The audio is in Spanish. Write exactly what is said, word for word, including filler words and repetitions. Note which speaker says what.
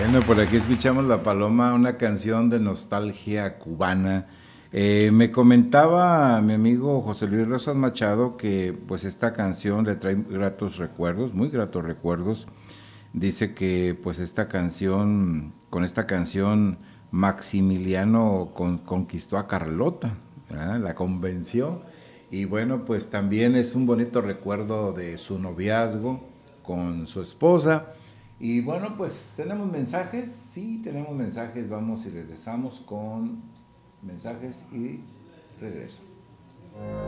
Speaker 1: Bueno, por aquí escuchamos La Paloma, una canción de nostalgia cubana. Eh, me comentaba mi amigo José Luis Rosas Machado que pues esta canción le trae gratos recuerdos, muy gratos recuerdos. Dice que pues esta canción, con esta canción Maximiliano con- conquistó a Carlota, ¿verdad? La convenció. Y bueno, pues también es un bonito recuerdo de su noviazgo con su esposa. Y bueno, pues tenemos mensajes, sí, tenemos mensajes, vamos y regresamos con mensajes y regreso.